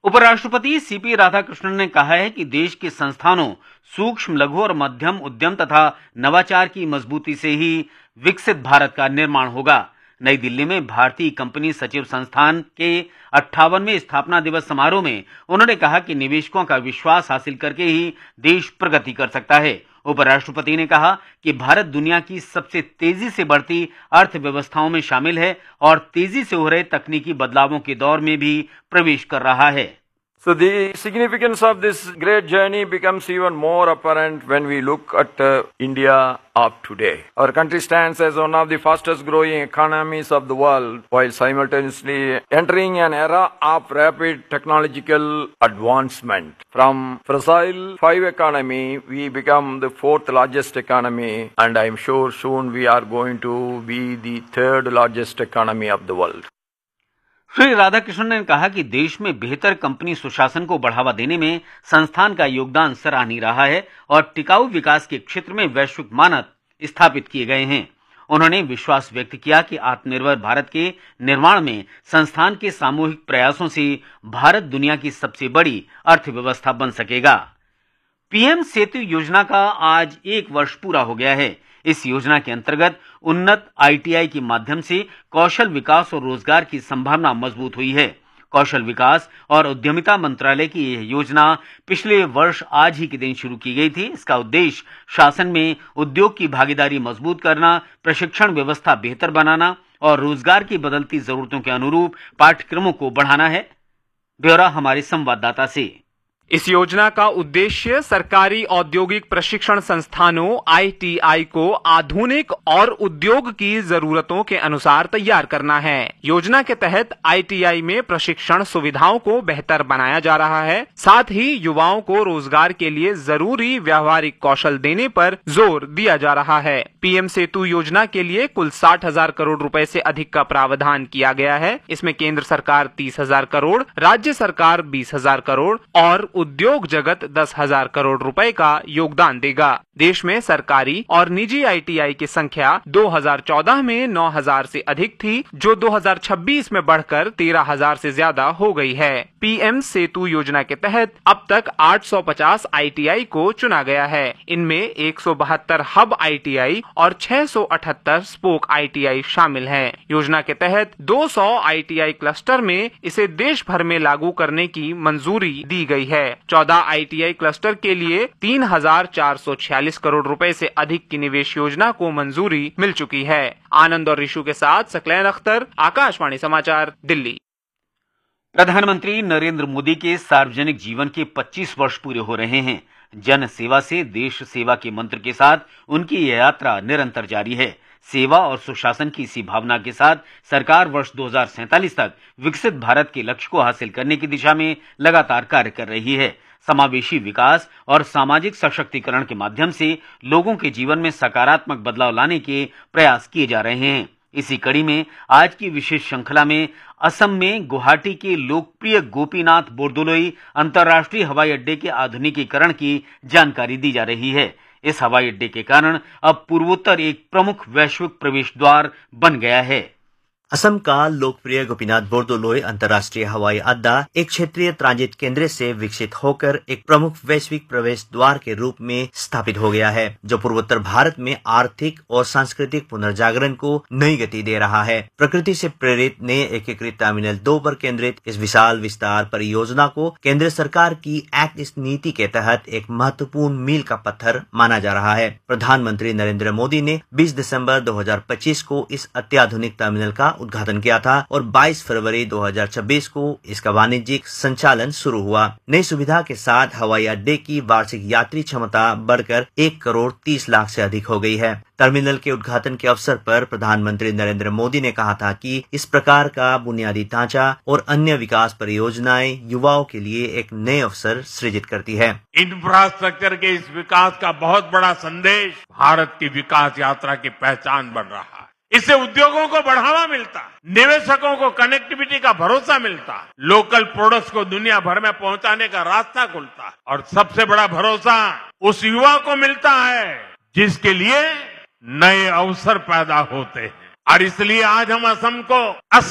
उपराष्ट्रपति सीपी राधाकृष्णन ने कहा है कि देश के संस्थानों, सूक्ष्म, लघु और मध्यम उद्यम तथा नवाचार की मजबूती से ही विकसित भारत का निर्माण होगा। नई दिल्ली में भारतीय कंपनी सचिव संस्थान के 58वें स्थापना दिवस समारोह में उन्होंने कहा कि निवेशकों का विश्वास हासिल करके ही देश प्रगति कर सकता है। उपराष्ट्रपति ने कहा कि भारत दुनिया की सबसे तेजी से बढ़ती अर्थव्यवस्थाओं में शामिल है और तेजी से हो रहे तकनीकी बदलावों के दौर में भी प्रवेश कर रहा है। So the significance of this great journey becomes even more apparent when we look at India of today. Our country stands as one of the fastest growing economies of the world while simultaneously entering an era of rapid technological advancement. From fragile 5 economy, we become the 4th largest economy, and I am sure soon we are going to be the 3rd largest economy of the world. Shri Radhakrishnan ने कहा कि देश में बेहतर company सुशासन को बढ़ावा देने में संस्थान का योगदान सराहनीय रहा है और टिकाऊ विकास के क्षेत्र में वैश्विक मानक स्थापित किए गए हैं। उन्होंने विश्वास व्यक्त किया कि आत्मनिर्भर भारत के निर्माण में संस्थान के सामूहिक प्रयासों से भारत दुनिया की सबसे बड़ी अर्थव्यवस्था बन सकेगा। पीएम सेतु योजना का आज 1 वर्ष पूरा हो गया है। इस योजना के अंतर्गत उन्नत आईटीआई के माध्यम से कौशल विकास और रोजगार की संभावना मजबूत हुई है। कौशल विकास और उद्यमिता मंत्रालय की यह योजना पिछले वर्ष आज ही के दिन शुरू की गई थी। इसका उद्देश्य शासन में उद्योग की भागीदारी मजबूत करना, प्रशिक्षण व्यवस्था बेहतर बनाना और रोजगार की बदलती जरूरतों के अनुरूप पाठ्यक्रमों को बढ़ाना है। ब्यौरा हमारे संवाददाता से। इस योजना का उद्देश्य सरकारी औद्योगिक प्रशिक्षण संस्थानों आईटीआई को आधुनिक और उद्योग की जरूरतों के अनुसार तैयार करना है। योजना के तहत आईटीआई में प्रशिक्षण सुविधाओं को बेहतर बनाया जा रहा है। साथ ही युवाओं को रोजगार के लिए जरूरी व्यावहारिक कौशल देने पर जोर दिया जा रहा है। पीएम सेतु योजना के लिए कुल 60,000 करोड़ रुपए से अधिक का प्रावधान किया गया है। इसमें केंद्र सरकार 30,000 करोड़, राज्य सरकार 20,000 करोड़ और उद्योग जगत 10,000 करोड़ रुपए का योगदान देगा। देश में सरकारी और निजी आईटीआई की संख्या 2014 में 9,000 से अधिक थी, जो 2026 में बढ़कर 13,000 से ज्यादा हो गई है। पीएम सेतु योजना के तहत अब तक 850 आईटीआई को चुना गया है। इनमें 172 हब आईटीआई और 678 स्पोक आईटीआई शामिल हैं। योजना के तहत 200 आईटीआई क्लस्टर में इसे देश भर में लागू करने की मंजूरी दी गई है। 14 आईटीआई क्लस्टर के लिए 3,446 करोड़ रुपए से अधिक की निवेश योजना को मंजूरी मिल चुकी है। आनंद और ऋषु के साथ सकलैन अख्तर, आकाशवाणी समाचार, दिल्ली। प्रधानमंत्री नरेंद्र मोदी के सार्वजनिक जीवन के 25 वर्ष पूरे हो रहे हैं। जन सेवा से देश सेवा के मंत्र के साथ उनकी यह यात्रा निरंतर जारी है। सेवा और सुशासन की इसी भावना के साथ सरकार वर्ष 2047 तक विकसित भारत के लक्ष्य को हासिल करने की दिशा में लगातार कार्य कर रही है। समावेशी विकास और सामाजिक सशक्तिकरण के माध्यम से लोगों के जीवन में सकारात्मक बदलाव लाने के प्रयास किए जा रहे हैं। इसी कड़ी में आज की विशेष श्रृंखला में असम में गुवाहाटी के लोकप्रिय गोपीनाथ बोरदोलोई अंतर्राष्ट्रीय हवाई अड्डे के आधुनिकीकरण की जानकारी दी जा रही है। इस हवाई अड्डे के कारण अब पूर्वोत्तर एक प्रमुख वैश्विक प्रवेश द्वार बन गया है। असम का लोकप्रिय गोपीनाथ बोरदोलोई अंतर्राष्ट्रीय हवाई अड्डा एक क्षेत्रीय ट्रांजिट केंद्र से विकसित होकर एक प्रमुख वैश्विक प्रवेश द्वार के रूप में स्थापित हो गया है, जो पूर्वोत्तर भारत में आर्थिक और सांस्कृतिक पुनर्जागरण को नई गति दे रहा है। प्रकृति से प्रेरित नए एकीकृत टर्मिनल 2 पर केंद्रित इस विशाल विस्तार परियोजना को केंद्र सरकार की एक्ट ईस्ट नीति के तहत एक महत्वपूर्ण मील का पत्थर माना जा रहा है। प्रधानमंत्री नरेंद्र मोदी ने 20 दिसंबर 2025 को इस अत्याधुनिक टर्मिनल का उद्घाटन किया था और 22 फरवरी 2026 को इसका वाणिज्यिक संचालन शुरू हुआ। नई सुविधा के साथ हवाई अड्डे की वार्षिक यात्री क्षमता बढ़कर 1 करोड़ 30 लाख से अधिक हो गई है। टर्मिनल के उद्घाटन के अवसर पर प्रधानमंत्री नरेंद्र मोदी ने कहा था कि इस प्रकार का बुनियादी ढांचा और अन्य विकास परियोजनाएं युवाओं के लिए एक नए अवसर सृजित करती है। इंफ्रास्ट्रक्चर के इस विकास का बहुत बड़ा संदेश भारत की विकास यात्रा की पहचान बन रहा है। इससे उद्योगों को बढ़ावा मिलता है, निवेशकों को कनेक्टिविटी का भरोसा मिलता है, लोकल प्रोडक्ट्स को दुनिया भर में पहुंचाने का रास्ता खुलता है और सबसे बड़ा भरोसा उस युवा को मिलता है जिसके लिए नए अवसर पैदा होते हैं। और इसलिए आज हम असम को